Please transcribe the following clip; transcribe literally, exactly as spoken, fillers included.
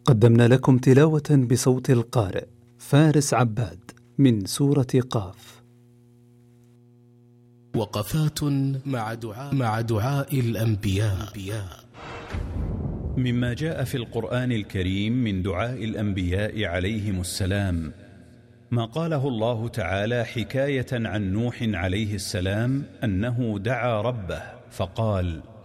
قدمنا لكم تلاوة بصوت القارئ فارس عباد من سورة قاف. وقفات مع دعاء, مع دعاء الأنبياء. مما جاء في القرآن الكريم من دعاء الأنبياء عليهم السلام ما قاله الله تعالى حكاية عن نوح عليه السلام أنه دعا ربه فقال: